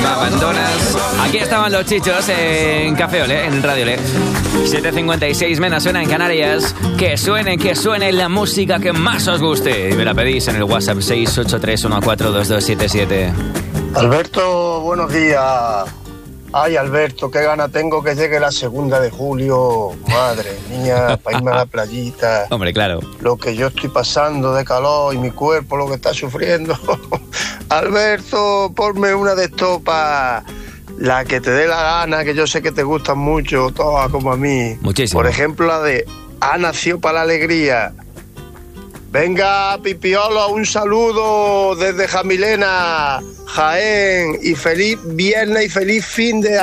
abandonas. Aquí estaban los Chichos en Café Olé, en Radio Olé. 7:56 menos suena en Canarias. Que suene la música que más os guste. Y me la pedís en el WhatsApp 683142277. Alberto, buenos días. Ay, Alberto, qué gana tengo que llegue la 2 de julio. Madre mía, para irme a la playita. Hombre, claro. Lo que yo estoy pasando de calor y mi cuerpo lo que está sufriendo. Alberto, ponme una de estopa, la que te dé la gana, que yo sé que te gustan mucho, todas como a mí. Muchísimo. Por ejemplo, la de Ha nacido para la alegría. Venga, Pipiolo, un saludo desde Jamilena, Jaén, y feliz viernes y feliz fin de